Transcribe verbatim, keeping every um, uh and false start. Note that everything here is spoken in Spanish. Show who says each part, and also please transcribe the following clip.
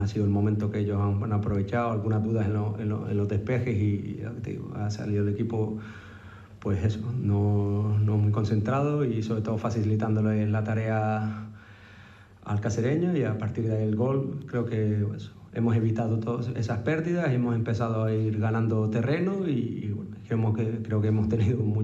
Speaker 1: Ha sido el momento que ellos han, han aprovechado, algunas dudas en, lo, en, lo, en los despejes y, y te digo, ha salido el equipo, pues eso, no, no muy concentrado y sobre todo facilitándole la tarea al cacereño, y a partir del gol creo que pues, hemos evitado todas esas pérdidas, hemos empezado a ir ganando terreno y, y bueno, creo que, creo que hemos tenido mucho